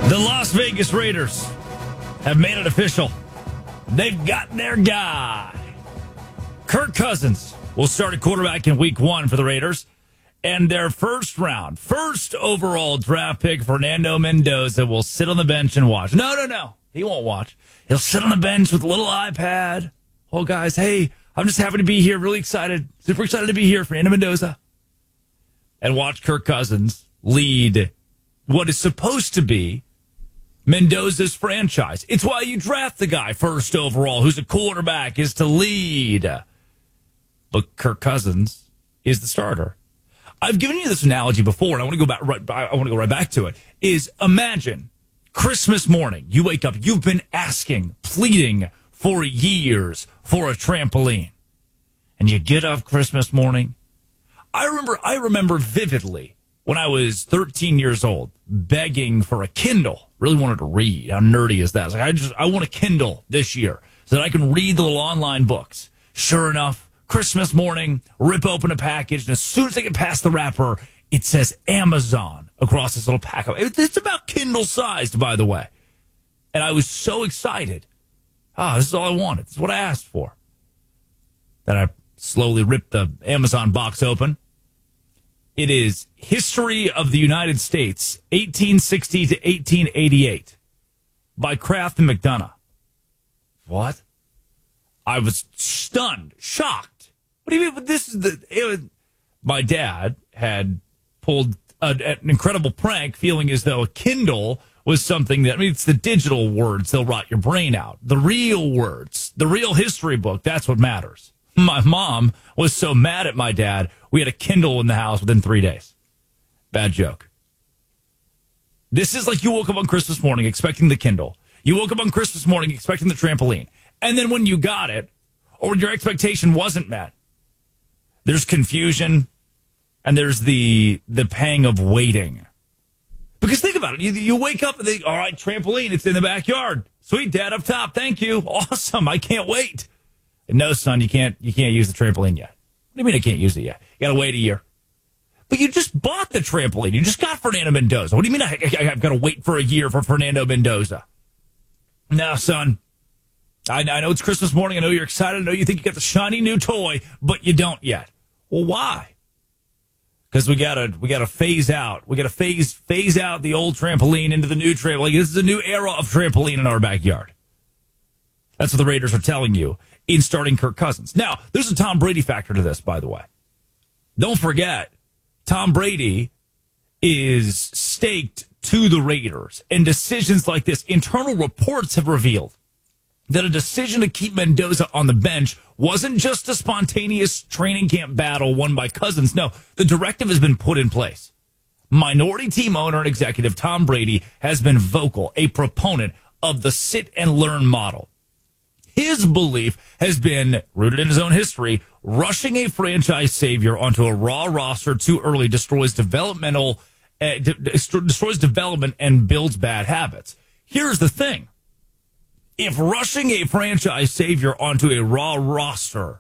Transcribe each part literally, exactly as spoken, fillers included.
The Las Vegas Raiders have made it official. They've got their guy. Kirk Cousins will start at quarterback in week one for the Raiders. And their first round, first overall draft pick, Fernando Mendoza, will sit on the bench and watch. No, no, no. He won't watch. He'll sit on the bench with a little iPad. Oh, guys, hey, I'm just happy to be here. Really excited. Super excited to be here, Fernando Mendoza. And watch Kirk Cousins lead what is supposed to be Mendoza's franchise. It's why you draft the guy first overall, who's a quarterback, is to lead. But Kirk Cousins is the starter. I've given you this analogy before, and I want to go back. Right, I want to go right back to it. Is imagine Christmas morning. You wake up. You've been asking, pleading for years for a trampoline, and you get up Christmas morning. I remember. I remember vividly when I was thirteen years old, begging for a Kindle. Really wanted to read. How nerdy is that? I was like, I just I want a Kindle this year so that I can read the little online books. Sure enough, Christmas morning, rip open a package, and as soon as I get past the wrapper, it says Amazon across this little pack. It's about Kindle sized, by the way. And I was so excited. Ah, oh, this is all I wanted. This is what I asked for. Then I slowly ripped the Amazon box open. It is History of the United States, eighteen sixty to eighteen eighty-eight, by Kraft and McDonough. What? I was stunned, shocked. What do you mean? But this is the. It was, my dad had pulled a, an incredible prank, feeling as though a Kindle was something that. I mean, it's the digital words they'll rot your brain out. The real words, the real history book. That's what matters. My mom was so mad at my dad, we had a Kindle in the house within three days. Bad joke. This is like you woke up on Christmas morning expecting the Kindle. You woke up on Christmas morning expecting the trampoline. And then when you got it, or your expectation wasn't met, there's confusion and there's the the pang of waiting. Because think about it. You, you wake up and think, all right, trampoline, it's in the backyard. Sweet, Dad, up top. Thank you. Awesome. I can't wait. No, son, you can't you can't use the trampoline yet. What do you mean I can't use it yet? You got to wait a year. But you just bought the trampoline. You just got Fernando Mendoza. What do you mean I, I, I've got to wait for a year for Fernando Mendoza? No, son. I, I know it's Christmas morning. I know you're excited. I know you think you got the shiny new toy, but you don't yet. Well, why? Because we gotta we gotta phase out. We gotta phase phase out the old trampoline into the new trampoline. This is a new era of trampoline in our backyard. That's what the Raiders are telling you in starting Kirk Cousins. Now, there's a Tom Brady factor to this, by the way. Don't forget, Tom Brady is staked to the Raiders. And decisions like this, internal reports have revealed that a decision to keep Mendoza on the bench wasn't just a spontaneous training camp battle won by Cousins. No, the directive has been put in place. Minority team owner and executive Tom Brady has been vocal, a proponent of the sit and learn model. His belief has been, rooted in his own history, rushing a franchise savior onto a raw roster too early destroys developmental, uh, de- destroys development and builds bad habits. Here's the thing. If rushing a franchise savior onto a raw roster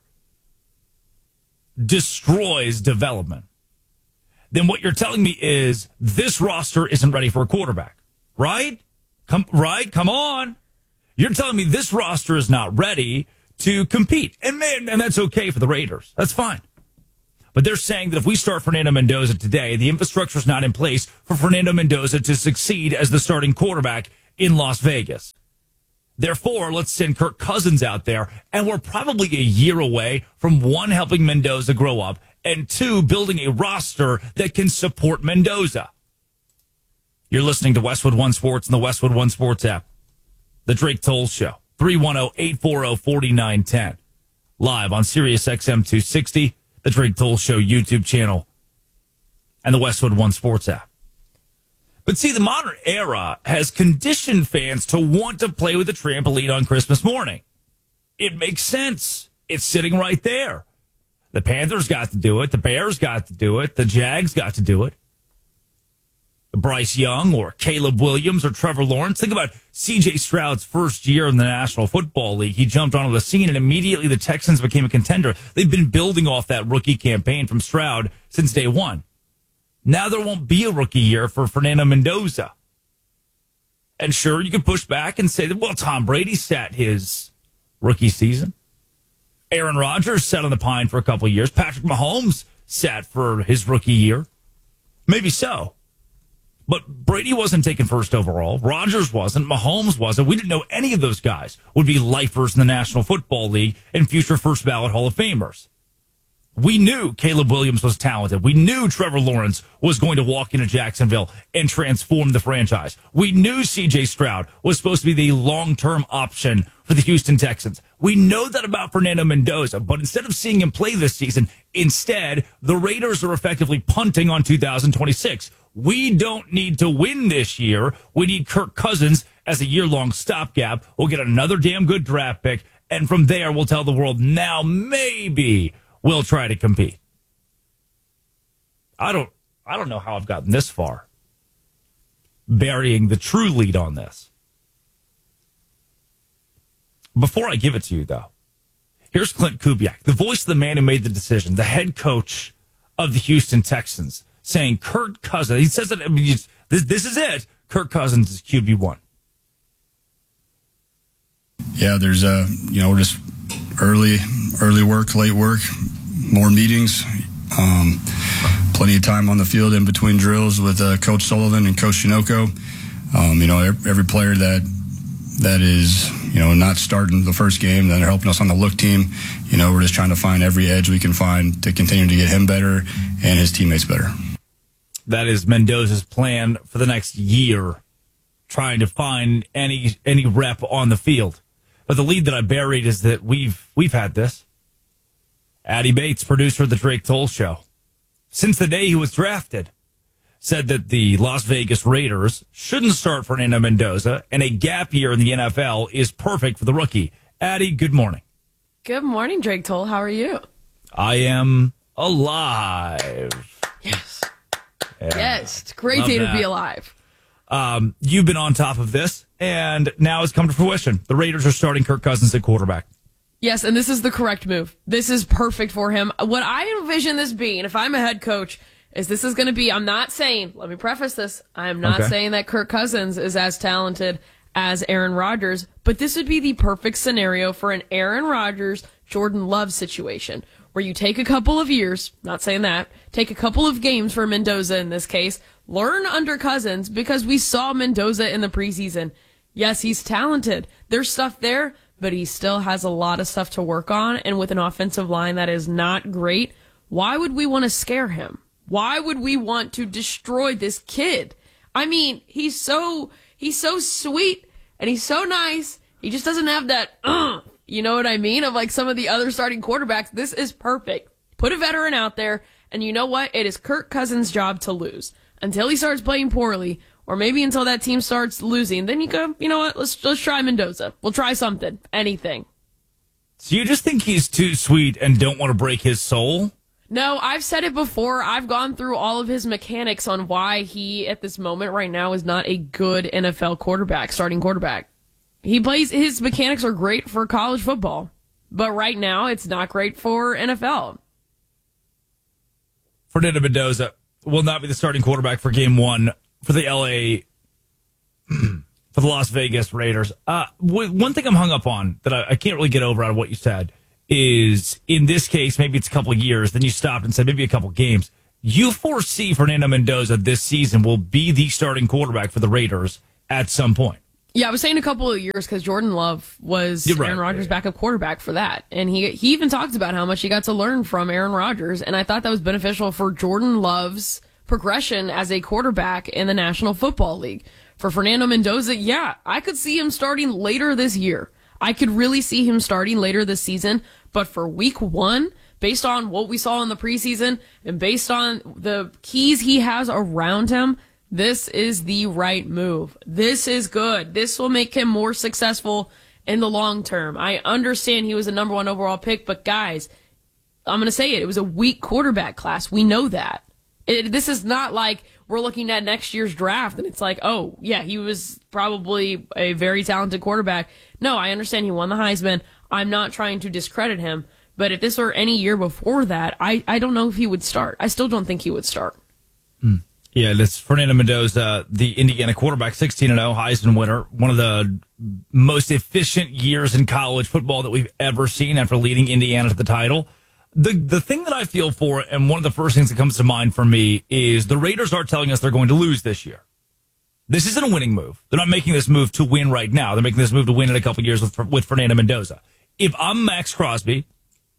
destroys development, then what you're telling me is this roster isn't ready for a quarterback, right? Come, right? Come on. You're telling me this roster is not ready to compete. And man, and that's okay for the Raiders. That's fine. But they're saying that if we start Fernando Mendoza today, the infrastructure is not in place for Fernando Mendoza to succeed as the starting quarterback in Las Vegas. Therefore, let's send Kirk Cousins out there, and we're probably a year away from, one, helping Mendoza grow up, and two, building a roster that can support Mendoza. You're listening to Westwood One Sports and the Westwood One Sports app. The Drake Toll Show, three one zero, eight four zero, four nine one zero. Live on Sirius X M two sixty, the Drake Toll Show YouTube channel, and the Westwood One Sports app. But see, the modern era has conditioned fans to want to play with a trampoline on Christmas morning. It makes sense. It's sitting right there. The Panthers got to do it. The Bears got to do it. The Jags got to do it. Bryce Young or Caleb Williams or Trevor Lawrence. Think about C J Stroud's first year in the National Football League. He jumped onto the scene, and immediately the Texans became a contender. They've been building off that rookie campaign from Stroud since day one. Now there won't be a rookie year for Fernando Mendoza. And sure, you can push back and say that, well, Tom Brady sat his rookie season. Aaron Rodgers sat on the pine for a couple of years. Patrick Mahomes sat for his rookie year. Maybe so. But Brady wasn't taken first overall. Rodgers wasn't. Mahomes wasn't. We didn't know any of those guys would be lifers in the National Football League and future first ballot Hall of Famers. We knew Caleb Williams was talented. We knew Trevor Lawrence was going to walk into Jacksonville and transform the franchise. We knew C J Stroud was supposed to be the long-term option for the Houston Texans. We know that about Fernando Mendoza, but instead of seeing him play this season, instead, the Raiders are effectively punting on two thousand twenty-six. We don't need to win this year. We need Kirk Cousins as a year-long stopgap. We'll get another damn good draft pick, and from there, we'll tell the world, now maybe we'll try to compete. I don't, I don't know how I've gotten this far, burying the true lead on this. Before I give it to you, though, here's Clint Kubiak, the voice of the man who made the decision, the head coach of the Houston Texans, saying Kirk Cousins, he says that, I mean, this, this is it, Kirk Cousins is Q B one. Yeah, there's, uh, you know, just early, early work, late work, more meetings, um, plenty of time on the field in between drills with uh, Coach Sullivan and Coach Shinoco. Um, you know, every, every player that that is, you know, not starting the first game, then they're helping us on the look team. You know, we're just trying to find every edge we can find to continue to get him better and his teammates better. That is Mendoza's plan for the next year, trying to find any any rep on the field. But the lead that I buried is that we've we've had this. Addy Bates, producer of the Drake Toll Show, since the day he was drafted, said that the Las Vegas Raiders shouldn't start Fernando Mendoza, and a gap year in the N F L is perfect for the rookie. Addy, good morning. Good morning, Drake Toll. How are you? I am alive. Yes. Yeah. Yes. It's a great Love day that. to be alive. Um, you've been on top of this, and now it's come to fruition. The Raiders are starting Kirk Cousins at quarterback. Yes, and this is the correct move. This is perfect for him. What I envision this being, if I'm a head coach, is this is going to be, I'm not saying, let me preface this, I am not Okay. saying that Kirk Cousins is as talented as Aaron Rodgers, but this would be the perfect scenario for an Aaron Rodgers, Jordan Love situation, where you take a couple of years, not saying that, take a couple of games for Mendoza in this case, learn under Cousins, because we saw Mendoza in the preseason. Yes, he's talented. There's stuff there, but he still has a lot of stuff to work on, and with an offensive line that is not great, why would we want to scare him? Why would we want to destroy this kid? I mean, he's so, he's so sweet, and he's so nice. He just doesn't have that, uh, you know what I mean, of like some of the other starting quarterbacks. This is perfect. Put a veteran out there, and you know what? It is Kirk Cousins' job to lose. Until he starts playing poorly, or maybe until that team starts losing, then you go, you know what, let's let's try Mendoza. We'll try something, anything. So you just think he's too sweet and don't want to break his soul? No, I've said it before. I've gone through all of his mechanics on why he, at this moment right now, is not a good N F L quarterback, starting quarterback. He plays, his mechanics are great for college football, but right now it's not great for N F L. Fernando Mendoza will not be the starting quarterback for game one for the L A, for the Las Vegas Raiders. Uh, one thing I'm hung up on that I, I can't really get over out of what you said is, in this case, maybe it's a couple of years, then you stopped and said maybe a couple of games. You foresee Fernando Mendoza this season will be the starting quarterback for the Raiders at some point. Yeah, I was saying a couple of years because Jordan Love was You're right. Aaron Rodgers' Yeah. backup quarterback for that. And he he even talked about how much he got to learn from Aaron Rodgers. And I thought that was beneficial for Jordan Love's progression as a quarterback in the National Football League. For Fernando Mendoza, yeah, I could see him starting later this year. I could really see him starting later this season. But for week one, based on what we saw in the preseason and based on the keys he has around him, this is the right move. This is good. This will make him more successful in the long term. I understand he was a number one overall pick, but guys, I'm going to say it. It was a weak quarterback class. We know that. It, this is not like we're looking at next year's draft and it's like, oh, yeah, he was probably a very talented quarterback. No, I understand he won the Heisman. I'm not trying to discredit him. But if this were any year before that, I, I don't know if he would start. I still don't think he would start. Hmm. Yeah, that's Fernando Mendoza, the Indiana quarterback, sixteen and oh, Heisman winner. One of the most efficient years in college football that we've ever seen after leading Indiana to the title. The the thing that I feel for, and one of the first things that comes to mind for me, is the Raiders are telling us they're going to lose this year. This isn't a winning move. They're not making this move to win right now. They're making this move to win in a couple years with, with Fernando Mendoza. If I'm Max Crosby,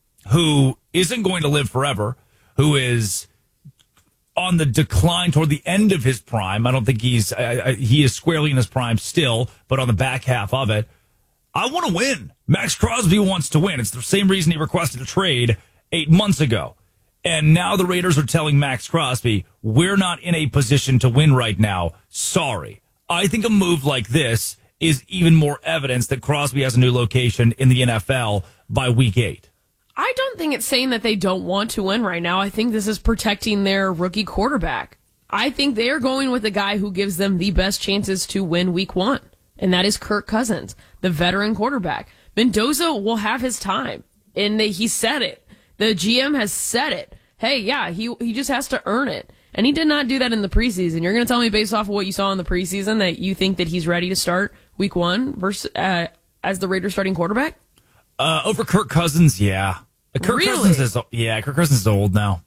who isn't going to live forever, who is on the decline toward the end of his prime. I don't think he's, I, I, he is squarely in his prime still, but on the back half of it. I want to win. Max Crosby wants to win. It's the same reason he requested a trade eight months ago. And now the Raiders are telling Max Crosby, we're not in a position to win right now. Sorry. I think a move like this is even more evidence that Crosby has a new location in the N F L by week eight. I don't think it's saying that they don't want to win right now. I think this is protecting their rookie quarterback. I think they are going with the guy who gives them the best chances to win week one, and that is Kirk Cousins, the veteran quarterback. Mendoza will have his time, and they, he said it. The G M has said it. Hey, yeah, he he just has to earn it. And he did not do that in the preseason. You're going to tell me based off of what you saw in the preseason that you think that he's ready to start week one versus, uh, as the Raiders starting quarterback? Uh, over Kirk Cousins, yeah. Kirk really? Cousins is yeah. Kirk Cousins is old now.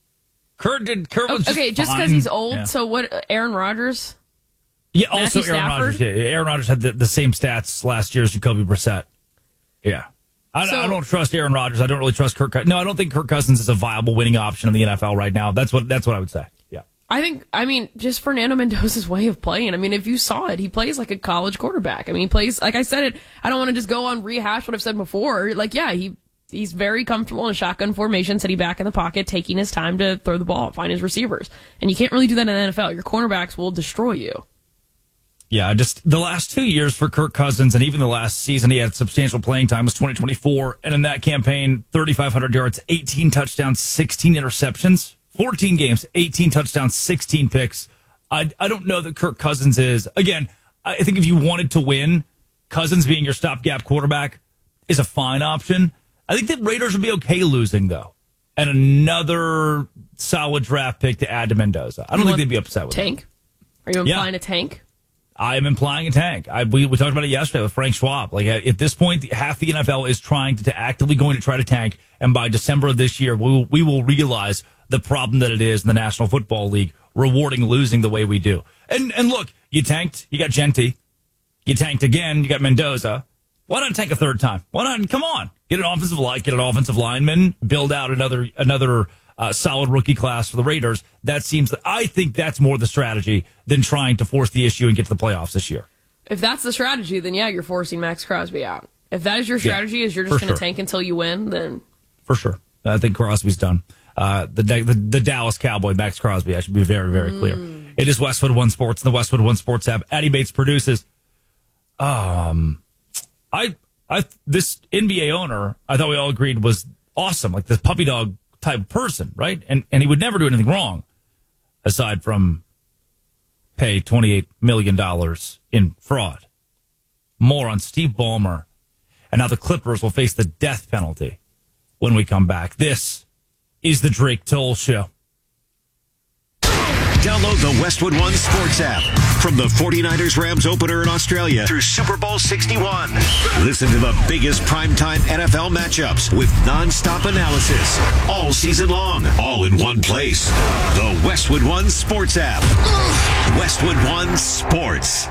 Kirk did. Kirk was okay, just because he's old. Yeah. So what? Aaron Rodgers. Yeah. Also, Matthew Aaron Stafford? Rodgers. Yeah, Aaron Rodgers had the, the same stats last year as Jacoby Brissett. Yeah. I, so, I don't trust Aaron Rodgers. I don't really trust Kirk. No, I don't think Kirk Cousins is a viable winning option in the N F L right now. That's what. That's what I would say. Yeah. I think. I mean, just Fernando Mendoza's way of playing. I mean, if you saw it, he plays like a college quarterback. I mean, he plays like I said it. I don't want to just go on rehash what I've said before. Like, yeah, he. He's very comfortable in a shotgun formation, sitting back in the pocket, taking his time to throw the ball, find his receivers. And you can't really do that in the N F L. Your cornerbacks will destroy you. Yeah, just the last two years for Kirk Cousins, and even the last season he had substantial playing time, was twenty twenty-four. And in that campaign, thirty-five hundred yards, eighteen touchdowns, sixteen interceptions, fourteen games, eighteen touchdowns, sixteen picks. I, I don't know that Kirk Cousins is, again, I think if you wanted to win, Cousins being your stopgap quarterback is a fine option. I think the Raiders would be okay losing, though, and another solid draft pick to add to Mendoza. I don't think they'd be upset with tank. It. Are you implying yeah. a tank? I am implying a tank. I, we, we talked about it yesterday with Frank Schwab. Like at this point, half the N F L is trying to, to actively going to try to tank, and by December of this year, we will, we will realize the problem that it is in the National Football League, rewarding losing the way we do. And and look, you tanked, you got Genty, you tanked again, you got Mendoza. Why not tank a third time? Why not? Come on, get an offensive line, get an offensive lineman, build out another another uh, solid rookie class for the Raiders. That seems that I think that's more the strategy than trying to force the issue and get to the playoffs this year. If that's the strategy, then yeah, you're forcing Max Crosby out. If that is your strategy, yeah, is you're just going to sure. tank until you win, then for sure, I think Crosby's done. Uh, the, the the Dallas Cowboy, Max Crosby. I should be very very clear. Mm. It is Westwood One Sports, the Westwood One Sports app. Addie Bates produces. Um. I, I, this N B A owner, I thought we all agreed was awesome, like this puppy dog type of person, right? And and he would never do anything wrong, aside from pay twenty-eight million dollars in fraud. More on Steve Ballmer, and now the Clippers will face the death penalty when we come back. This is the Drake Toll Show. Download the Westwood One Sports app. From the forty-niners Rams opener in Australia through Super Bowl sixty-one. Listen to the biggest primetime N F L matchups with nonstop analysis all season long, all in one place. The Westwood One Sports app. Westwood One Sports.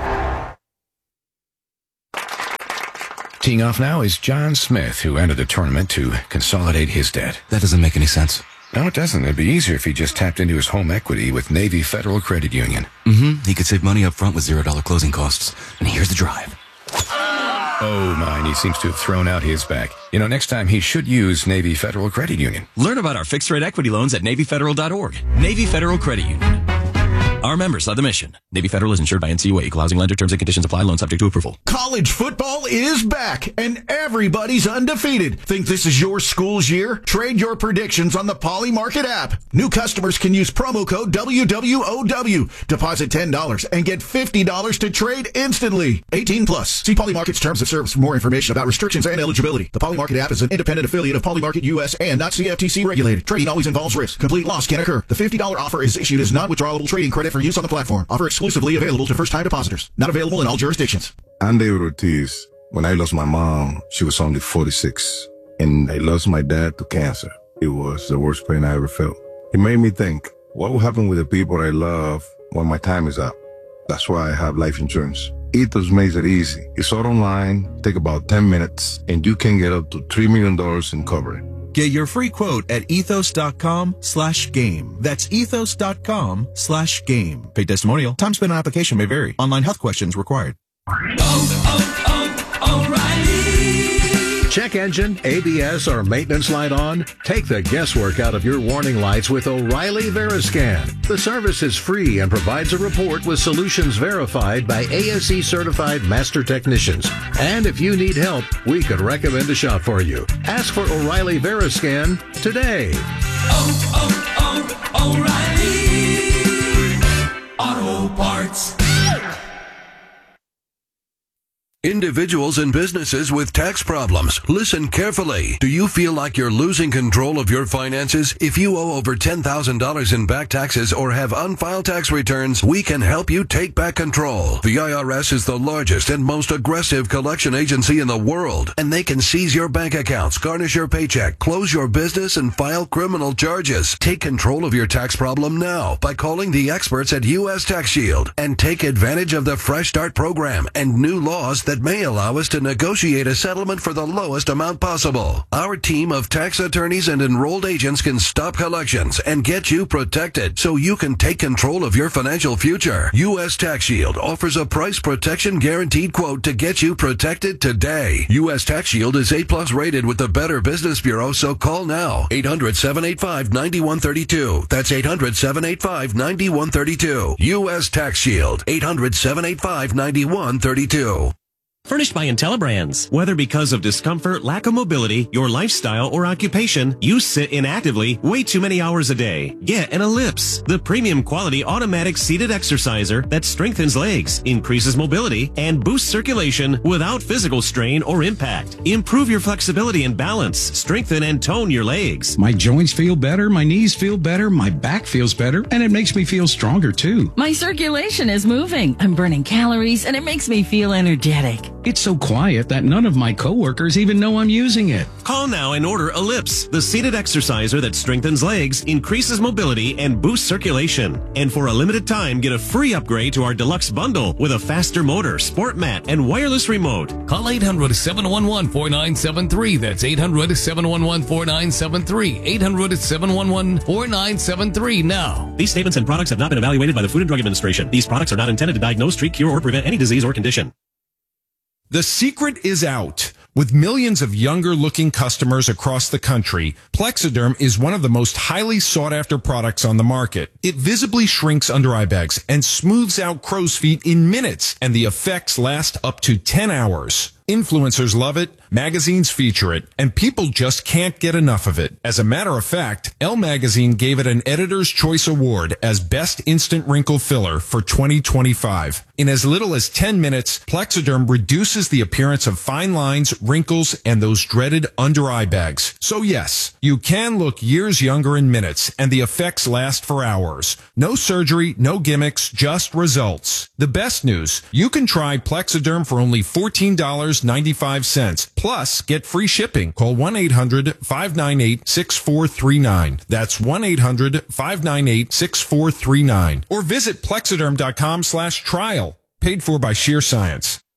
Teeing off now is John Smith, who entered the tournament to consolidate his debt. That doesn't make any sense. No, it doesn't. It'd be easier if he just tapped into his home equity with Navy Federal Credit Union. Mm-hmm. He could save money up front with zero dollar closing costs. And here's the drive. Oh, mine. He seems to have thrown out his back. You know, next time he should use Navy Federal Credit Union. Learn about our fixed rate equity loans at Navy Federal dot org. Navy Federal Credit Union. Our members are the mission. Navy Federal is insured by N C U A. Equal housing lender. Terms and conditions apply. Loan subject to approval. College football is back, and everybody's undefeated. Think this is your school's year? Trade your predictions on the Poly Market app. New customers can use promo code W W O W. Deposit ten dollars and get fifty dollars to trade instantly. eighteen plus. See Poly Market's terms of service for more information about restrictions and eligibility. The Poly Market app is an independent affiliate of Poly Market U S and not C F T C regulated. Trading always involves risk. Complete loss can occur. The fifty dollars offer is issued as non-withdrawable trading credit for use on the platform. Offer exclusively available to first-time depositors. Not available in all jurisdictions. I'm David Ortiz. When I lost my mom, she was only forty-six. And I lost my dad to cancer. It was the worst pain I ever felt. It made me think, what will happen with the people I love when my time is up? That's why I have life insurance. Ethos makes it easy. It's all online, take about ten minutes, and you can get up to three million dollars in coverage. Get your free quote at ethos.com slash game. That's ethos.com slash game. Paid testimonial. Time spent on application may vary. Online health questions required. Oh, oh, oh, O'Reilly. Check engine, A B S, or maintenance light on? Take the guesswork out of your warning lights with O'Reilly Veriscan. The service is free and provides a report with solutions verified by A S E certified master technicians. And if you need help, we could recommend a shop for you. Ask for O'Reilly Veriscan today. Oh, oh, oh, O'Reilly Auto Parts. Individuals and businesses with tax problems, listen carefully. Do you feel like you're losing control of your finances? If you owe over ten thousand dollars in back taxes or have unfiled tax returns, we can help you take back control. The I R S is the largest and most aggressive collection agency in the world, and they can seize your bank accounts, garnish your paycheck, close your business, and file criminal charges. Take control of your tax problem now by calling the experts at U S Tax Shield and take advantage of the Fresh Start program and new laws that that may allow us to negotiate a settlement for the lowest amount possible. Our team of tax attorneys and enrolled agents can stop collections and get you protected so you can take control of your financial future. U S Tax Shield offers a price protection guaranteed quote to get you protected today. U S Tax Shield is A plus rated with the Better Business Bureau, so call now. eight hundred, seven eight five, nine one three two. That's eight hundred, seven eight five, nine one three two. U S Tax Shield. eight hundred, seven eight five, nine one three two. Furnished by IntelliBrands. Whether because of discomfort, lack of mobility, your lifestyle, or occupation, you sit inactively way too many hours a day. Get an Ellipse, the premium quality automatic seated exerciser that strengthens legs, increases mobility, and boosts circulation without physical strain or impact. Improve your flexibility and balance, strengthen and tone your legs. My joints feel better, my knees feel better, my back feels better, and it makes me feel stronger too. My circulation is moving. I'm burning calories, and it makes me feel energetic. It's so quiet that none of my coworkers even know I'm using it. Call now and order Ellipse, the seated exerciser that strengthens legs, increases mobility, and boosts circulation. And for a limited time, get a free upgrade to our deluxe bundle with a faster motor, sport mat, and wireless remote. Call eight hundred, seven one one, four nine seven three. That's eight hundred, seven one one, four nine seven three. eight hundred, seven one one, four nine seven three now. These statements and products have not been evaluated by the Food and Drug Administration. These products are not intended to diagnose, treat, cure, or prevent any disease or condition. The secret is out. With millions of younger-looking customers across the country, Plexiderm is one of the most highly sought-after products on the market. It visibly shrinks under-eye bags and smooths out crow's feet in minutes, and the effects last up to ten hours. Influencers love it, magazines feature it, and people just can't get enough of it. As a matter of fact, Elle Magazine gave it an Editor's Choice Award as Best Instant Wrinkle Filler for twenty twenty-five. In as little as ten minutes, Plexiderm reduces the appearance of fine lines, wrinkles, and those dreaded under-eye bags. So yes, you can look years younger in minutes, and the effects last for hours. No surgery, no gimmicks, just results. The best news, you can try Plexiderm for only fourteen dollars and ninety-five cents. Plus, get free shipping. Call one eight hundred, five nine eight, six four three nine. That's one eight hundred, five nine eight, six four three nine. Or visit Plexiderm dot com slash trial. Paid for by Sheer Science.